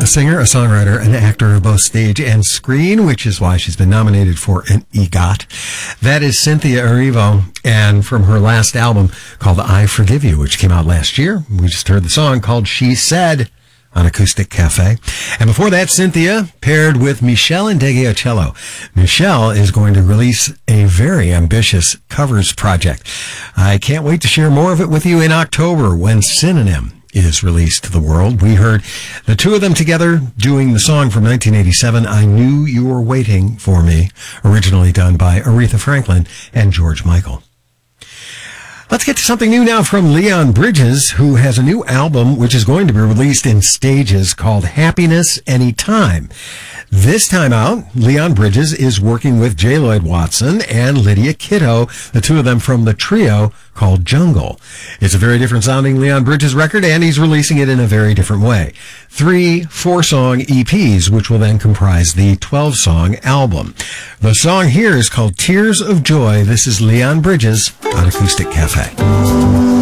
a singer, a songwriter, an actor of both stage and screen, which is why she's been nominated for an EGOT. That is Cynthia Erivo, and from her last album called I Forgive You, which came out last year, we just heard the song called She Said on Acoustic Cafe. And before that, Cynthia paired with Michelle Ndegeocello. Michelle is going to release a very ambitious covers project. I can't wait to share more of it with you in October when Synonym is released to the world. We heard the two of them together doing the song from 1987, I Knew You Were Waiting for Me, originally done by Aretha Franklin and George Michael. Let's get to something new now from Leon Bridges, who has a new album which is going to be released in stages called Happiness Anytime. This time out, Leon Bridges is working with J. Lloyd Watson and Lydia Kitto, the two of them from the trio called Jungle. It's a very different sounding Leon Bridges record, and he's releasing it in a very different way. 3 4-song EPs, which will then comprise the 12-song album. The song here is called Tears of Joy. This is Leon Bridges on Acoustic Cafe.